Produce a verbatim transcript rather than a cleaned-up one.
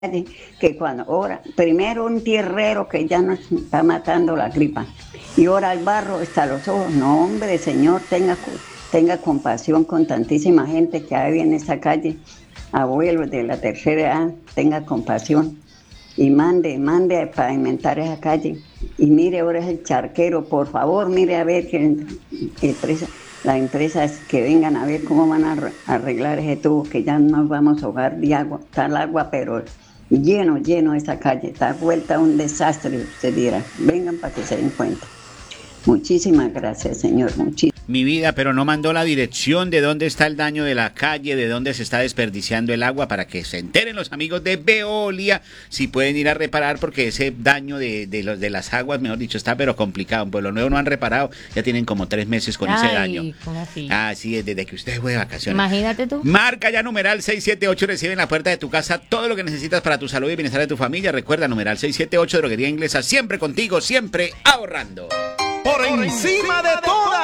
que cuando ahora, primero un tierrero que ya nos está matando la gripa, y ahora el barro hasta los ojos. No, hombre, Señor, tenga, tenga compasión con tantísima gente que hay en esta calle, abuelos de la tercera edad, tenga compasión y mande, mande a pavimentar esa calle. Y mire, ahora es el charquero, por favor, mire a ver que empresa, las empresas que vengan a ver cómo van a arreglar ese tubo, que ya nos vamos a ahogar de agua, está el agua, pero lleno, lleno esa calle, está vuelta a un desastre, usted dirá. Vengan para que se den cuenta. Muchísimas gracias, señor, muchísimas. Mi vida, pero no mandó la dirección de dónde está el daño de la calle, de dónde se está desperdiciando el agua, para que se enteren los amigos de Veolia si pueden ir a reparar, porque ese daño de, de, los, de las aguas, mejor dicho, está pero complicado. En Pueblo Nuevo no han reparado, ya tienen como tres meses con Ay, ese daño. ¿cómo así? Así es, desde que usted fue de vacaciones. Imagínate tú. Marca ya numeral seis siete ocho, recibe en la puerta de tu casa todo lo que necesitas para tu salud y bienestar de tu familia. Recuerda, numeral seis siete ocho, Droguería Inglesa, siempre contigo, siempre ahorrando. Por encima de todas.